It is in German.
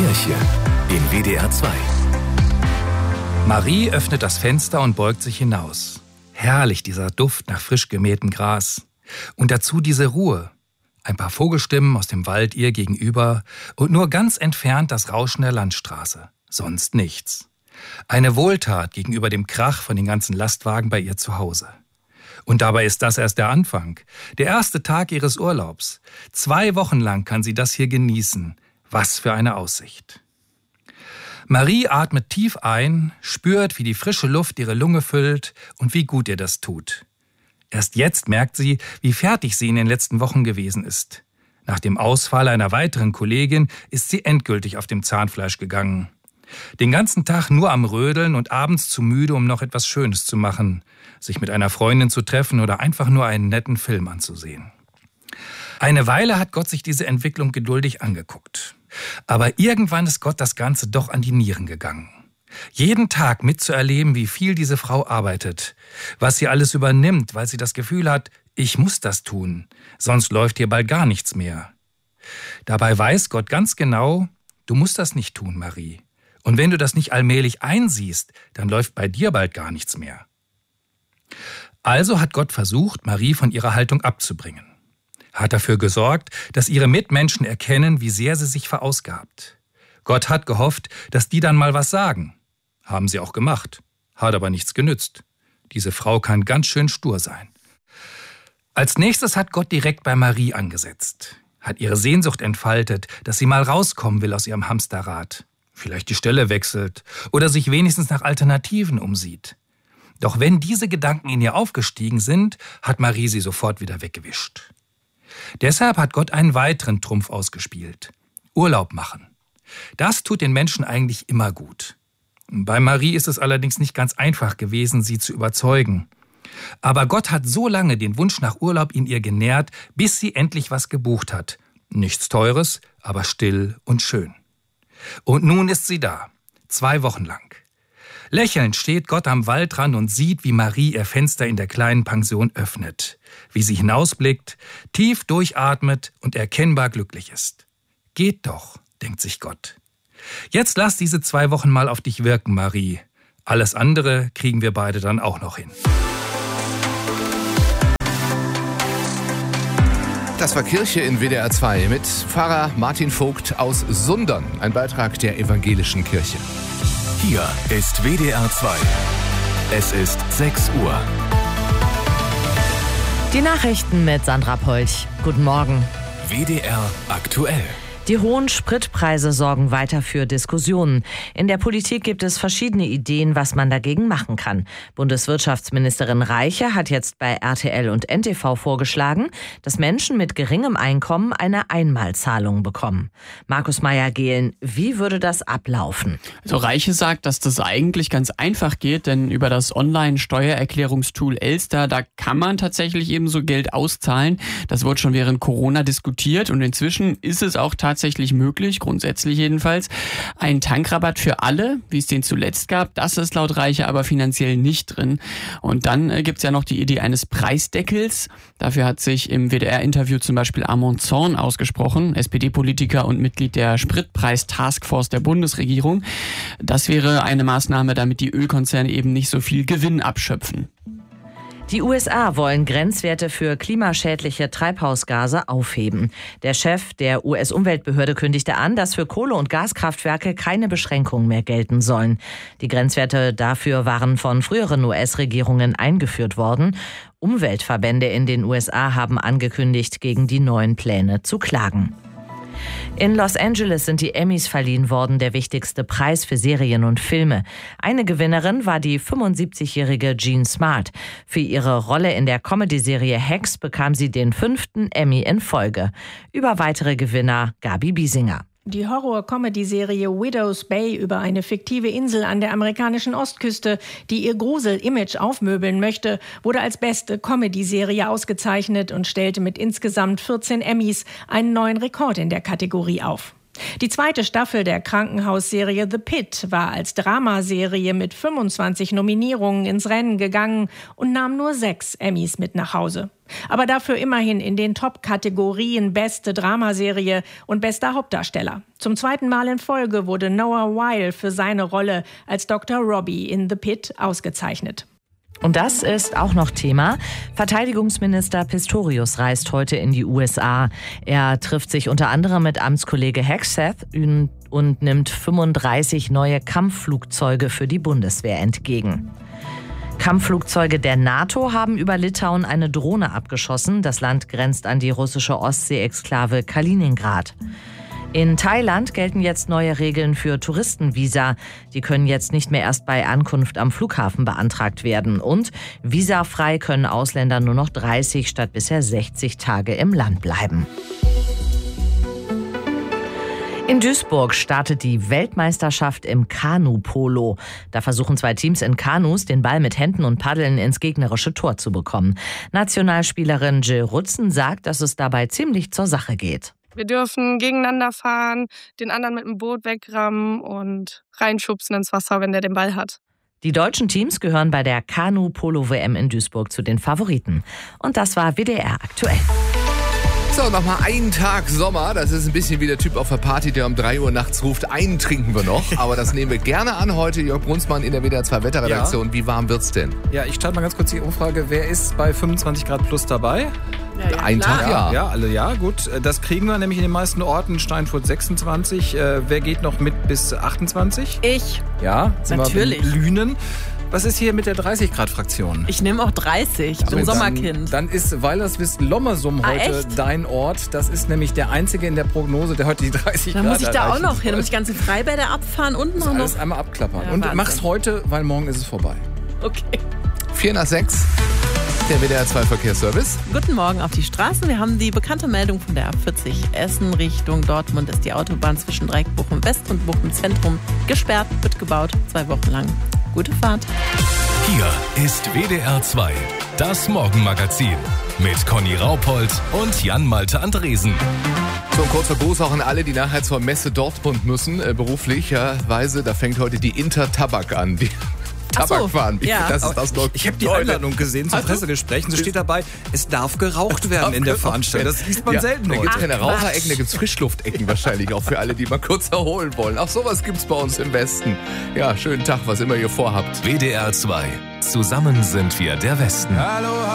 Kirche in WDR 2. Marie öffnet das Fenster und beugt sich hinaus. Herrlich, dieser Duft nach frisch gemähtem Gras. Und dazu diese Ruhe. Ein paar Vogelstimmen aus dem Wald ihr gegenüber und nur ganz entfernt das Rauschen der Landstraße. Sonst nichts. Eine Wohltat gegenüber dem Krach von den ganzen Lastwagen bei ihr zu Hause. Und dabei ist das erst der Anfang. Der erste Tag ihres Urlaubs. 2 Wochen lang kann sie das hier genießen. Was für eine Aussicht. Marie atmet tief ein, spürt, wie die frische Luft ihre Lunge füllt und wie gut ihr das tut. Erst jetzt merkt sie, wie fertig sie in den letzten Wochen gewesen ist. Nach dem Ausfall einer weiteren Kollegin ist sie endgültig auf dem Zahnfleisch gegangen. Den ganzen Tag nur am Rödeln und abends zu müde, um noch etwas Schönes zu machen, sich mit einer Freundin zu treffen oder einfach nur einen netten Film anzusehen. Eine Weile hat Gott sich diese Entwicklung geduldig angeguckt. Aber irgendwann ist Gott das Ganze doch an die Nieren gegangen. Jeden Tag mitzuerleben, wie viel diese Frau arbeitet, was sie alles übernimmt, weil sie das Gefühl hat, ich muss das tun, sonst läuft hier bald gar nichts mehr. Dabei weiß Gott ganz genau, du musst das nicht tun, Marie. Und wenn du das nicht allmählich einsiehst, dann läuft bei dir bald gar nichts mehr. Also hat Gott versucht, Marie von ihrer Haltung abzubringen. Hat dafür gesorgt, dass ihre Mitmenschen erkennen, wie sehr sie sich verausgabt. Gott hat gehofft, dass die dann mal was sagen. Haben sie auch gemacht. Hat aber nichts genützt. Diese Frau kann ganz schön stur sein. Als nächstes hat Gott direkt bei Marie angesetzt. Hat ihre Sehnsucht entfaltet, dass sie mal rauskommen will aus ihrem Hamsterrad. Vielleicht die Stelle wechselt oder sich wenigstens nach Alternativen umsieht. Doch wenn diese Gedanken in ihr aufgestiegen sind, hat Marie sie sofort wieder weggewischt. Deshalb hat Gott einen weiteren Trumpf ausgespielt. Urlaub machen. Das tut den Menschen eigentlich immer gut. Bei Marie ist es allerdings nicht ganz einfach gewesen, sie zu überzeugen. Aber Gott hat so lange den Wunsch nach Urlaub in ihr genährt, bis sie endlich was gebucht hat. Nichts Teures, aber still und schön. Und nun ist sie da. 2 Wochen lang. Lächelnd steht Gott am Waldrand und sieht, wie Marie ihr Fenster in der kleinen Pension öffnet. Wie sie hinausblickt, tief durchatmet und erkennbar glücklich ist. Geht doch, denkt sich Gott. Jetzt lass diese 2 Wochen mal auf dich wirken, Marie. Alles andere kriegen wir beide dann auch noch hin. Das war Kirche in WDR 2 mit Pfarrer Martin Vogt aus Sundern. Ein Beitrag der Evangelischen Kirche. Hier ist WDR 2. Es ist 6 Uhr. Die Nachrichten mit Sandra Polch. Guten Morgen. WDR aktuell. Die hohen Spritpreise sorgen weiter für Diskussionen. In der Politik gibt es verschiedene Ideen, was man dagegen machen kann. Bundeswirtschaftsministerin Reiche hat jetzt bei RTL und NTV vorgeschlagen, dass Menschen mit geringem Einkommen eine Einmalzahlung bekommen. Markus Meyer-Gehlen, wie würde das ablaufen? Also Reiche sagt, dass das eigentlich ganz einfach geht, denn über das Online-Steuererklärungstool Elster, da kann man tatsächlich eben so Geld auszahlen. Das wurde schon während Corona diskutiert und inzwischen ist es auch tatsächlich möglich, grundsätzlich jedenfalls. Ein Tankrabatt für alle, wie es den zuletzt gab, das ist laut Reiche aber finanziell nicht drin. Und dann gibt es ja noch die Idee eines Preisdeckels. Dafür hat sich im WDR-Interview zum Beispiel Armand Zorn ausgesprochen, SPD-Politiker und Mitglied der Spritpreis-Taskforce der Bundesregierung. Das wäre eine Maßnahme, damit die Ölkonzerne eben nicht so viel Gewinn abschöpfen. Die USA wollen Grenzwerte für klimaschädliche Treibhausgase aufheben. Der Chef der US-Umweltbehörde kündigte an, dass für Kohle- und Gaskraftwerke keine Beschränkungen mehr gelten sollen. Die Grenzwerte dafür waren von früheren US-Regierungen eingeführt worden. Umweltverbände in den USA haben angekündigt, gegen die neuen Pläne zu klagen. In Los Angeles sind die Emmys verliehen worden, der wichtigste Preis für Serien und Filme. Eine Gewinnerin war die 75-jährige Jean Smart. Für ihre Rolle in der Comedy-Serie Hacks bekam sie den 5. Emmy in Folge. Über weitere Gewinner Gabi Biesinger. Die Horror-Comedy-Serie Widow's Bay über eine fiktive Insel an der amerikanischen Ostküste, die ihr Grusel-Image aufmöbeln möchte, wurde als beste Comedy-Serie ausgezeichnet und stellte mit insgesamt 14 Emmys einen neuen Rekord in der Kategorie auf. Die zweite Staffel der Krankenhausserie The Pit war als Dramaserie mit 25 Nominierungen ins Rennen gegangen und nahm nur 6 Emmys mit nach Hause. Aber dafür immerhin in den Top-Kategorien Beste Dramaserie und Bester Hauptdarsteller. Zum zweiten Mal in Folge wurde Noah Wyle für seine Rolle als Dr. Robbie in The Pit ausgezeichnet. Und das ist auch noch Thema. Verteidigungsminister Pistorius reist heute in die USA. Er trifft sich unter anderem mit Amtskollege Hegseth und nimmt 35 neue Kampfflugzeuge für die Bundeswehr entgegen. Kampfflugzeuge der NATO haben über Litauen eine Drohne abgeschossen. Das Land grenzt an die russische Ostsee-Exklave Kaliningrad. In Thailand gelten jetzt neue Regeln für Touristenvisa. Die können jetzt nicht mehr erst bei Ankunft am Flughafen beantragt werden. Und visafrei können Ausländer nur noch 30 statt bisher 60 Tage im Land bleiben. In Duisburg startet die Weltmeisterschaft im Kanu-Polo. Da versuchen 2 Teams in Kanus, den Ball mit Händen und Paddeln ins gegnerische Tor zu bekommen. Nationalspielerin Jill Rutzen sagt, dass es dabei ziemlich zur Sache geht. Wir dürfen gegeneinander fahren, den anderen mit dem Boot wegrammen und reinschubsen ins Wasser, wenn der den Ball hat. Die deutschen Teams gehören bei der Kanu-Polo-WM in Duisburg zu den Favoriten. Und das war WDR aktuell. So, nochmal einen Tag Sommer. Das ist ein bisschen wie der Typ auf der Party, der um 3 Uhr nachts ruft, einen trinken wir noch. Aber das nehmen wir gerne an heute. Jörg Brunsmann in der WDR 2 Wetterredaktion. Ja. Wie warm wird's denn? Ja, ich starte mal ganz kurz die Umfrage. Wer ist bei 25 Grad plus dabei? Ja, ein Tag, ja. Ja, alle ja, gut. Das kriegen wir nämlich in den meisten Orten. Steinfurt 26. Wer geht noch mit bis 28? Ich. Ja, sind natürlich. Wir in Lünen. Was ist hier mit der 30-Grad-Fraktion? Ich nehme auch 30, ich bin Sommerkind. Dann ist Weilerswist-Lommersum heute echt? Dein Ort. Das ist nämlich der einzige in der Prognose, der heute die 30 Grad Da muss ich da auch noch hin. Da muss ich ganze Freibäder abfahren und noch alles einmal abklappern. Ja, und Wahnsinn. Mach's heute, weil morgen ist es vorbei. Okay. 4:06. Der WDR 2 Verkehrsservice. Guten Morgen auf die Straßen. Wir haben die bekannte Meldung von der A40 Essen Richtung Dortmund. Ist die Autobahn zwischen Dreieck Bochum West und Bochum Zentrum gesperrt, wird gebaut, 2 Wochen lang. Gute Fahrt. Hier ist WDR 2, das Morgenmagazin mit Conny Raupold und Jan-Malte Andresen. So ein kurzer Gruß auch an alle, die nachher zur Messe Dortmund müssen, beruflicherweise. Da fängt heute die Intertabak an. Die Tabak fahren. Ja. Ich habe die Einladung gesehen zum Pressegespräch. So steht dabei, es darf geraucht werden in der Veranstaltung. Das liest man selten. Da gibt es keine Raucherecken, da gibt es Frischluftecken wahrscheinlich auch für alle, die mal kurz erholen wollen. Auch sowas gibt es bei uns im Westen. Ja, schönen Tag, was immer ihr vorhabt. WDR 2. Zusammen sind wir der Westen. Hallo.